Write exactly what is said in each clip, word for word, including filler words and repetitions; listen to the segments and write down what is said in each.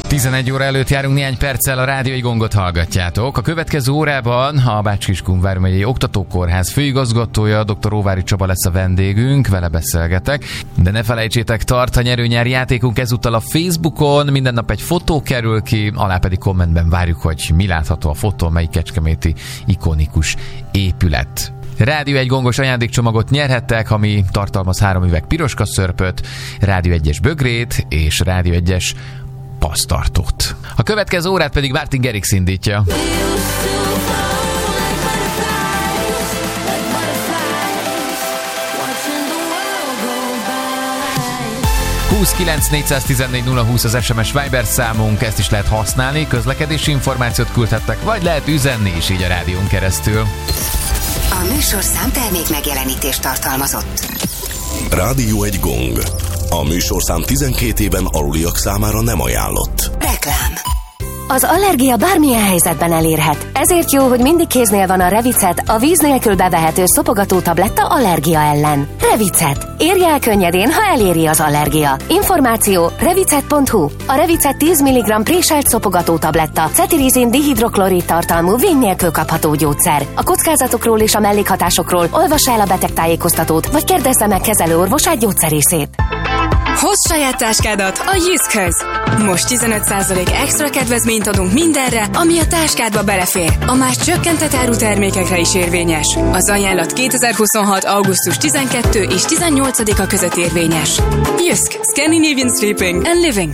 tizenegy óra előtt járunk, néhány perccel a Rádió Gongot hallgatjátok. A következő órában a Bács-Kiskun vármegyei Oktatókórház főigazgatója, dr. Óvári Csaba lesz a vendégünk, vele beszélgetek. De ne felejtsétek, tart a nyerőnyár játékunk ezúttal a Facebookon, minden nap egy fotó kerül ki, alá pedig kommentben várjuk, hogy mi látható a fotón, melyik kecskeméti ikonikus épület. Rádió egy gongos ajándékcsomagot nyerhettek, ami tartalmaz három üveg piroska szörpöt, Rádió egyes bögrét és Rádió egyes passztartót. A következő órát pedig Martin Garrix indítja. húsz négyszáztizennégy nulla húsz az es em es Viber számunk, ezt is lehet használni, közlekedési információt küldhettek, vagy lehet üzenni is így a rádión keresztül. A műsorszám termék megjelenítést tartalmazott. Rádió egy gong. A műsorszám tizenkét éven aluliak számára nem ajánlott. Reklám. Az allergia bármilyen helyzetben elérhet. Ezért jó, hogy mindig kéznél van a Revicet, a víz nélkül bevehető szopogató tabletta allergia ellen. Revicet. Érje el könnyedén, ha eléri az allergia. Információ revicet pont hu. A Revicet tíz milligramm préselt szopogató tabletta, cetirizin dihidroklorid tartalmú víz nélkül kapható gyógyszer. A kockázatokról és a mellékhatásokról olvass el a betegtájékoztatót, vagy kérdezze meg kezelőorvosát, gyógyszerészét. Hozd saját táskádat a Jyskhez! Most tizenöt százalék extra kedvezményt adunk mindenre, ami a táskádba belefér. A más csökkentett áru termékekre is érvényes. Az ajánlat kétezer-huszonhat. augusztus tizenkettedike és tizennyolcadika között érvényes. Jysk, Scandinavian Sleeping and Living.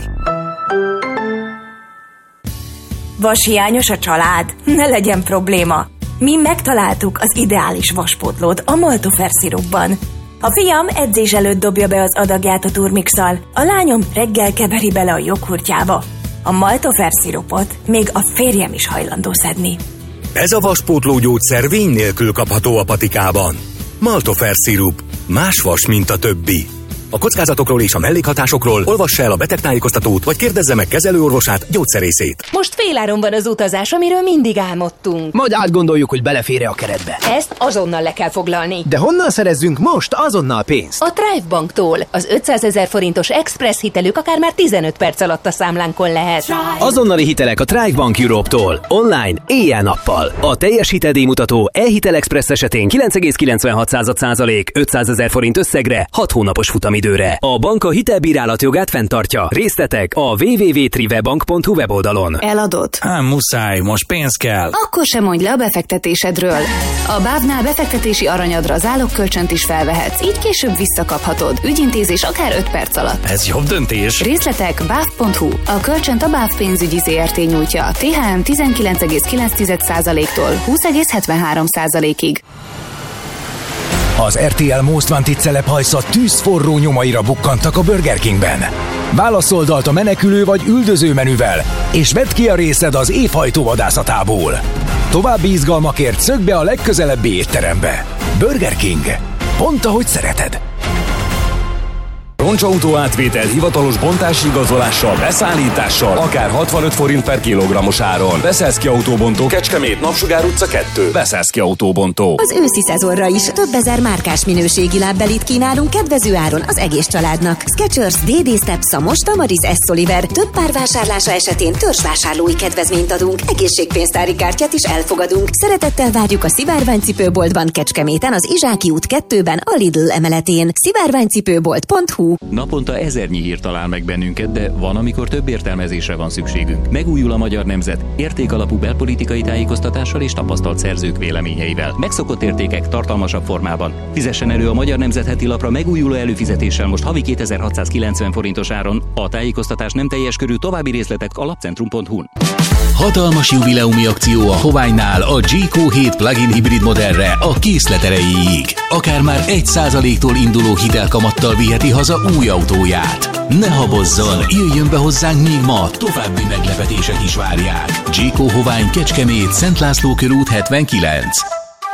Vashiányos a család? Ne legyen probléma. Mi megtaláltuk az ideális vaspótlót a Maltofer szirupban. A fiam edzés előtt dobja be az adagját a turmixal, a lányom reggel keveri bele a joghurtjába. A Maltofer szirupot még a férjem is hajlandó szedni. Ez a vaspótló gyógyszer vény nélkül kapható a patikában. Maltofer szirup. Más vas, mint a többi. A kockázatokról és a mellékhatásokról olvassa el a betegtájékoztatót, vagy kérdezze meg kezelőorvosát, gyógyszerészét. Most féláron van az utazás, amiről mindig álmodtunk. Majd átgondoljuk, hogy belefér-e a keretbe. Ezt azonnal le kell foglalni. De honnan szerezzünk most azonnal pénzt? A Thrive Banktól. Az ötszázezer forintos express hitelük akár már tizenöt perc alatt a számlánkon lehet. Azonnali hitelek a Thrive Bank Europe-tól. Online, éjjel-nappal. A teljes hiteldíjmutató e-hitel express esetén kilenc egész kilencvenhat százalék ötszázezer forint összegre, hat hónapos futamidőre. A bank a hitelbírálat jogát fenntartja. Részletek a double-u double-u double-u pont trivebank pont hu weboldalon. Eladod? Hát muszáj, most pénz kell. Akkor sem mondj le a befektetésedről. A bávnál befektetési aranyadra zálokkölcsönt is felvehetsz, így később visszakaphatod. Ügyintézés akár öt perc alatt. Ez jobb döntés. Részletek báv pont hu. A kölcsönt a Báv pénzügyi zé er té nyújtja. té há em tizenkilenc egész kilenc százaléktól húsz egész hetvenhárom százalékig. Az er té el Most Wanted celephajsza tűzforró nyomaira bukkantak a Burger Kingben. Válaszoldalt a menekülő vagy üldöző menüvel, és vedd ki a részed az évhajtó vadászatából. További izgalmakért szökj be a legközelebbi étterembe. Burger King. Pont ahogy szereted. Roncsautó átvétel hivatalos bontási igazolással, beszállítással, akár hatvanöt forint per kilogrammos áron. Beszélszki Autóbontó, Kecskemét, Napsugár utca kettő. Beszélszki Autóbontó. Az őszi szezonra is több ezer márkás minőségi lábbelit kínálunk kedvező áron az egész családnak. Skechers, dé dé Step, Szamos, Tamariz, S. Oliver több pár vásárlása esetén törzsvásárlói kedvezményt adunk. Egészségpénztári kártyát is elfogadunk. Szeretettel várjuk a Szivárványcipőboltban Kecskeméten, az Izsáki út kettőben, a Lidl emeletén. szivárványcipőbolt pont hu. Naponta ezernyi hír talál meg bennünket, de van, amikor több értelmezésre van szükségünk. Megújul a magyar nemzet, értékalapú belpolitikai tájékoztatással és tapasztalt szerzők véleményeivel. Megszokott értékek tartalmasabb formában. Fizessen elő a Magyar Nemzet heti lapra megújuló előfizetéssel most havi kétezer-hatszázkilencven forintos áron. A tájékoztatás nem teljes körű, további részletek a lapcentrum pont hu-n. Hatalmas jubileumi akció a Hoványnál a gé kó hét plug-in hibrid modellre a készlet erejéig. Akár már egy százaléktól induló hitelkamattal viheti haza új autóját. Ne habozzon, jöjjön be hozzánk még ma, további meglepetések is várják. gé kó Hovány, Kecskemét, Szent László körút hetvenkilenc.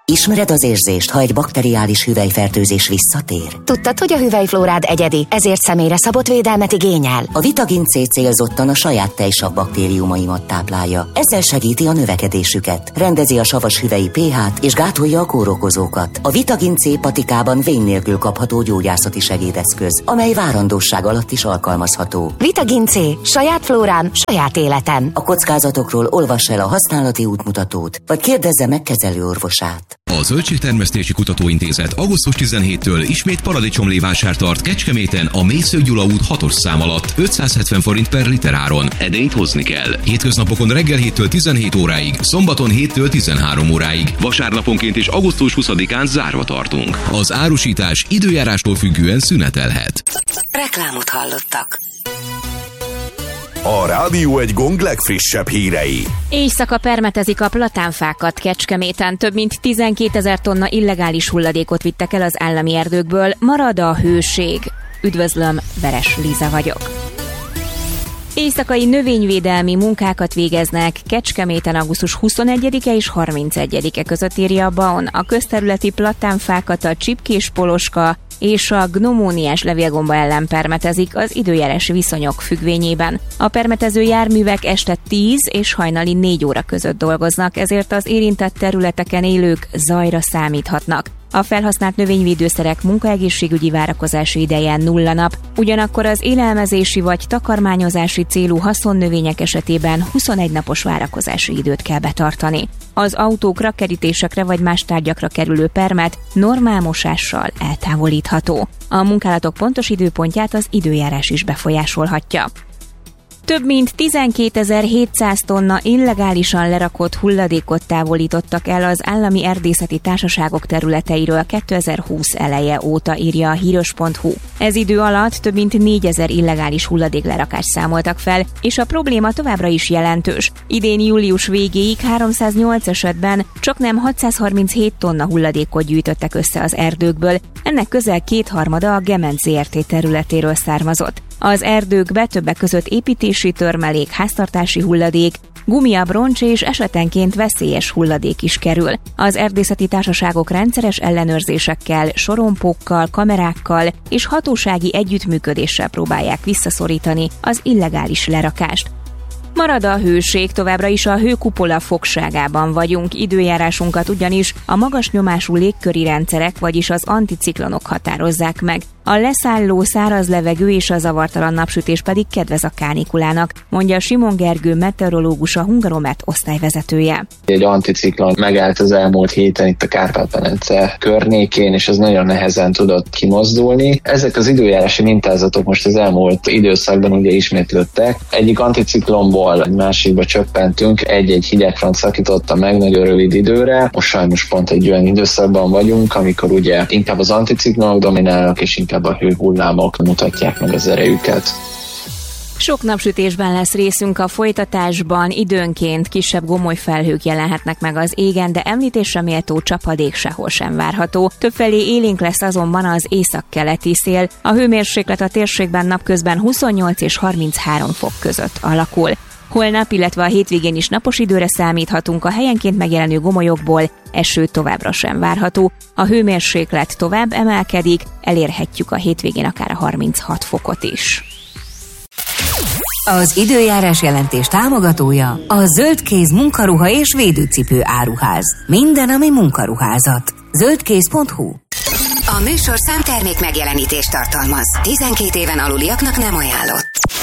Ismered az érzést, ha egy bakteriális hüvelyfertőzés visszatér? Tudtad, hogy a hüvelyflórád egyedi, ezért személyre szabott védelmet igényel? A Vitagin C célzottan a saját tejsav baktériumaimat táplálja. Ezzel segíti a növekedésüket, rendezi a savas hüvelyi pH-t és gátolja a kórokozókat. A Vitagin C patikában vén nélkül kapható gyógyászati segédeszköz, amely várandósság alatt is alkalmazható. Vitagin C. Saját flórám, saját életem. A kockázatokról olvass el a használati útmutatót, vagy kérdezze meg kezelőorvosát. A Zöldségtermesztési Kutatóintézet augusztus tizenhétedikétől ismét paradicsomlévásár tart Kecskeméten a Mésző Gyula út hatos szám alatt ötszázhetven forint per liter áron. Edényt hozni kell. Hétköznapokon reggel héttől tizenhét óráig, szombaton héttől tizenhárom óráig, vasárnaponként és augusztus huszadikán zárva tartunk. Az árusítás időjárástól függően szünetelhet. Reklámot hallottak. A Rádió egy Gong legfrissebb hírei. Éjszaka permetezik a platánfákat Kecskeméten. Több mint tizenkétezer tonna illegális hulladékot vittek el az állami erdőkből. Marad a hőség. Üdvözlöm, Veres Liza vagyok. Éjszakai növényvédelmi munkákat végeznek Kecskeméten augusztus huszonegyedike és harmincegyedike között, írja a bé á o en. A közterületi platánfákat a csipkés poloska és a gnomóniás levélgomba ellen permetezik az időjárási viszonyok függvényében. A permetező járművek este tíz és hajnali négy óra között dolgoznak, ezért az érintett területeken élők zajra számíthatnak. A felhasznált növényvédőszerek munkaegészségügyi várakozási ideje nulla nap, ugyanakkor az élelmezési vagy takarmányozási célú haszonnövények esetében huszonegy napos várakozási időt kell betartani. Az autókra, kerítésekre vagy más tárgyakra kerülő permet normál mosással eltávolítható. A munkálatok pontos időpontját az időjárás is befolyásolhatja. Több mint tizenkétezer-hétszáz tonna illegálisan lerakott hulladékot távolítottak el az állami erdészeti társaságok területeiről kétezer-húsz eleje óta, írja a híros pont hu. Ez idő alatt több mint négyezer illegális hulladéklerakást számoltak fel, és a probléma továbbra is jelentős. Idén július végéig háromszáznyolc esetben csaknem hatszázharminchét tonna hulladékot gyűjtöttek össze az erdőkből, ennek közel kétharmada a Gemenc zé er té területéről származott. Az erdőkbe többek között építési törmelék, háztartási hulladék, gumiabroncs és esetenként veszélyes hulladék is kerül. Az erdészeti társaságok rendszeres ellenőrzésekkel, sorompókkal, kamerákkal és hatósági együttműködéssel próbálják visszaszorítani az illegális lerakást. Marad a hőség, továbbra is a hőkupola fogságában vagyunk, időjárásunkat ugyanis a magas nyomású légköri rendszerek, vagyis az anticiklonok határozzák meg. A leszálló száraz levegő és a zavartalan napsütés pedig kedvez a kánikulának, mondja Simon Gergő meteorológus, a Hungaromet osztályvezetője. Egy anticiklon megállt az elmúlt héten itt a Kárpát-medence környékén, és ez nagyon nehezen tudott kimozdulni. Ezek az időjárási mintázatok most az elmúlt időszakban ugye ismétlődtek. Egyik anticiklonból egy másikba csöppentünk, egy-egy hidegfront szakította meg nagyon rövid időre. Most sajnos pont egy olyan időszakban vagyunk, amikor ugye inkább az anticiklonok dominálnak, és inkább a hőhullámok mutatják meg az erejüket. Sok napsütésben lesz részünk a folytatásban, időnként kisebb gomoly felhők jelenhetnek meg az égen, de említésre méltó csapadék sehol sem várható. Többfelé élénk lesz azonban az északkeleti szél. A hőmérséklet a térségben napközben huszonnyolc és harminchárom fok között alakul. Holnap, illetve a hétvégén is napos időre számíthatunk, a helyenként megjelenő gomolyokból eső továbbra sem várható. A hőmérséklet tovább emelkedik, elérhetjük a hétvégén akár a harminchat fokot is. Az időjárás jelentés támogatója a Zöldkéz munkaruha és védőcipő áruház. Minden, ami munkaruházat. zöldkéz pont hu. A műsorszám termék megjelenítést tartalmaz. tizenkét éven aluliaknak nem ajánlott.